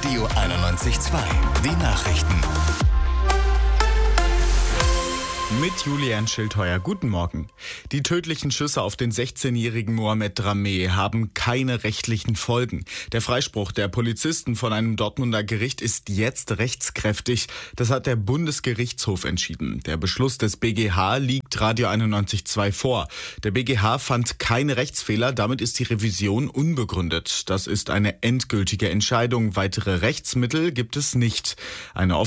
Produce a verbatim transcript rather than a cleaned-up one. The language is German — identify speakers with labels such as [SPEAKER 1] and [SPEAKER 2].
[SPEAKER 1] Radio einundneunzig Komma zwei. Die Nachrichten.
[SPEAKER 2] Mit Julian Schildheuer. Guten Morgen. Die tödlichen Schüsse auf den sechzehnjährigen Mohamed Drameh haben keine rechtlichen Folgen. Der Freispruch der Polizisten von einem Dortmunder Gericht ist jetzt rechtskräftig. Das hat der Bundesgerichtshof entschieden. Der Beschluss des B G H liegt Radio einundneunzig Komma zwei vor. Der B G H fand keine Rechtsfehler, damit ist die Revision unbegründet. Das ist eine endgültige Entscheidung. Weitere Rechtsmittel gibt es nicht. Eine